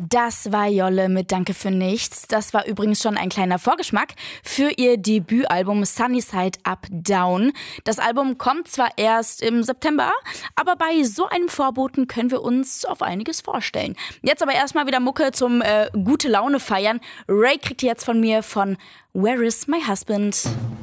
Das war Jolle mit Danke für nichts. Das war übrigens schon ein kleiner Vorgeschmack für ihr Debütalbum Sunny Side Up Down. Das Album kommt zwar erst im September, aber bei so einem Vorboten können wir uns auf einiges vorstellen. Jetzt aber erstmal wieder Mucke zum gute Laune feiern. Ray kriegt jetzt von mir von Where is my husband?